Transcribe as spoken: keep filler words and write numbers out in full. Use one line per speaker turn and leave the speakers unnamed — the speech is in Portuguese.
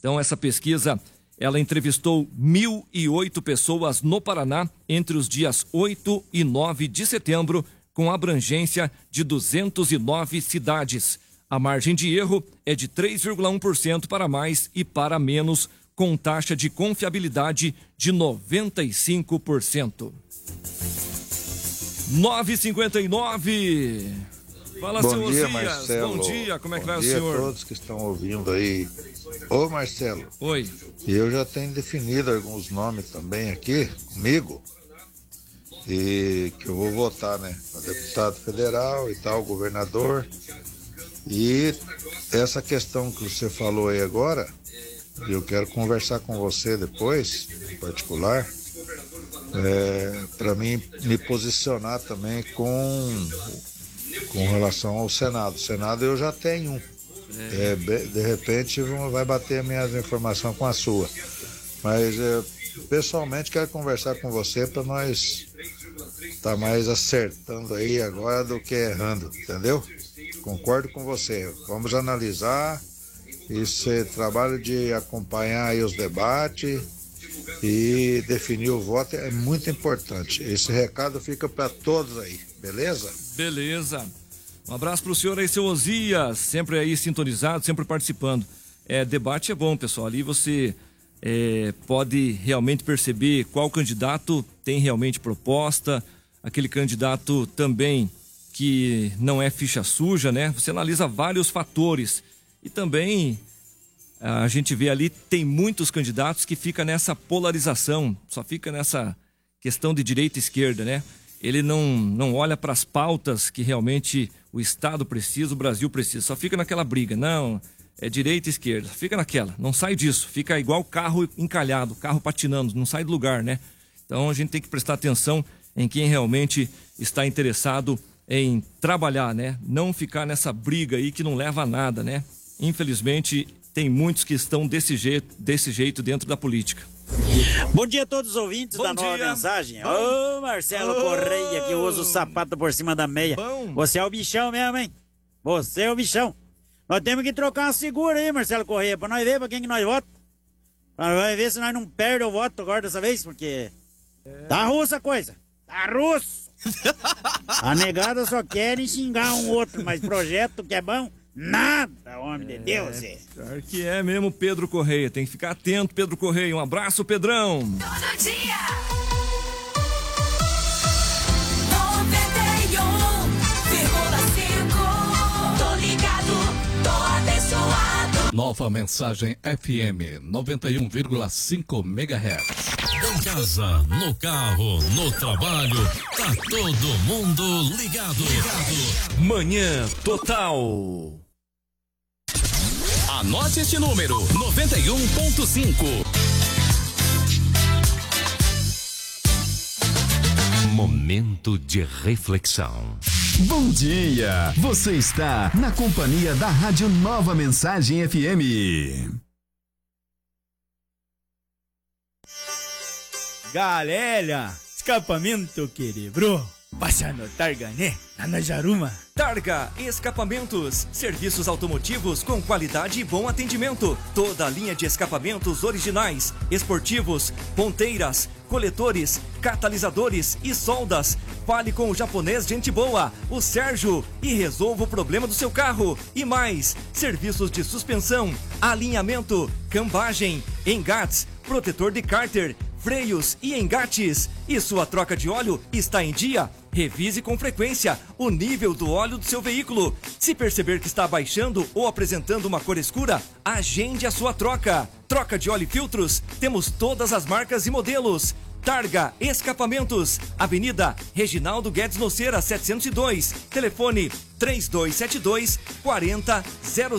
Então, essa pesquisa, ela entrevistou mil e oito pessoas no Paraná entre os dias oito e nove de setembro, com abrangência de duzentas e nove cidades. A margem de erro é de três vírgula um por cento para mais e para menos, com taxa de confiabilidade de noventa e cinco por cento. nove e cinquenta e nove. Fala,
Bom
seu
dia,
Osias.
Marcelo.
Bom dia, como é que vai o
Bom dia
senhor?
a todos que estão ouvindo aí. Ô, Marcelo.
Oi.
E eu já tenho definido alguns nomes também aqui comigo. E que eu vou votar, né? Para deputado federal e tal, governador. E essa questão que você falou aí agora, eu quero conversar com você depois, em particular, é, para mim me posicionar também com, com relação ao Senado. O Senado eu já tenho um. É, de repente vai bater as minhas informações com a sua. Mas é, pessoalmente quero conversar com você para nós estar tá mais acertando aí agora do que errando, entendeu? Concordo com você. Vamos analisar. Isso é trabalho de acompanhar aí os debates e definir o voto é muito importante. Esse recado fica para todos aí, beleza?
Beleza. Um abraço pro senhor aí, seu Osias, sempre aí sintonizado, sempre participando. É, debate é bom, pessoal. Ali você é, pode realmente perceber qual candidato tem realmente proposta, aquele candidato também que não é ficha suja, né? Você analisa vários fatores. E também a gente vê ali, tem muitos candidatos que ficam nessa polarização, só fica nessa questão de direita e esquerda, né? Ele não, não olha para as pautas que realmente o Estado precisa, o Brasil precisa, só fica naquela briga, não, é direita e esquerda, fica naquela, não sai disso, fica igual carro encalhado, carro patinando, não sai do lugar, né? Então a gente tem que prestar atenção em quem realmente está interessado em trabalhar, né? Não ficar nessa briga aí que não leva a nada, né? Infelizmente, tem muitos que estão desse jeito, desse jeito dentro da política.
Bom dia a todos os ouvintes
Bom
da Nova
dia.
Mensagem.
Bom.
Ô, Marcelo
Ô.
Correia, que usa o sapato por cima da meia.
Bom.
Você é o bichão mesmo, hein? Você é o bichão. Nós temos que trocar uma segura aí, Marcelo Correia, pra nós ver pra quem que nós votamos. Pra nós ver se nós não perdemos o voto agora dessa vez, porque é. Tá russa a coisa. Tá russo. A negada só querem xingar um outro, mas projeto que é bom, nada, homem
é,
de Deus. É.
Claro que é mesmo, Pedro Correia. Tem que ficar atento, Pedro Correia. Um abraço, Pedrão.
Todo dia. noventa e um vírgula cinco. Tô ligado, tô abençoado.
Nova Mensagem F M noventa e um vírgula cinco megahertz.
Em casa, no carro, no trabalho, tá todo mundo ligado. Ligado.
Manhã Total.
Anote este número, noventa e um ponto cinco. Momento de reflexão.
Bom dia! Você está na companhia da Rádio Nova Mensagem F M.
Galera, escapamento quebrou. Passa no Targa, né? Lá na Jaruma.
Targa Escapamentos, serviços automotivos com qualidade e bom atendimento. Toda a linha de escapamentos originais, esportivos, ponteiras, coletores, catalisadores e soldas. Fale com o japonês gente boa, o Sérgio, e resolva o problema do seu carro. E mais, serviços de suspensão, alinhamento, cambagem, engates, protetor de cárter, freios e engates. E sua troca de óleo está em dia? Revise com frequência o nível do óleo do seu veículo. Se perceber que está baixando ou apresentando uma cor escura, agende a sua troca. Troca de óleo e filtros, temos todas as marcas e modelos. Targa Escapamentos, Avenida Reginaldo Guedes Noceira, setecentos e dois. Telefone três dois sete dois, quatro zero zero.